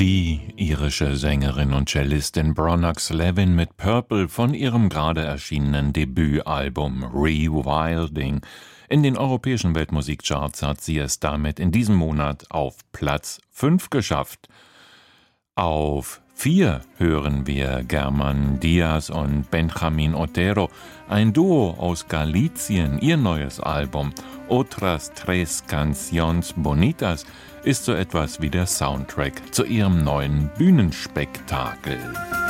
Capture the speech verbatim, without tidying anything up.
Die irische Sängerin und Cellistin Bronagh Levin mit Purple von ihrem gerade erschienenen Debütalbum Rewilding. In den europäischen Weltmusikcharts hat sie es damit in diesem Monat auf Platz fünf geschafft. Auf vier hören wir Germán Díaz und Benjamín Otero, ein Duo aus Galicien. Ihr neues Album Otras Tres Canciones Bonitas ist so etwas wie der Soundtrack zu ihrem neuen Bühnenspektakel.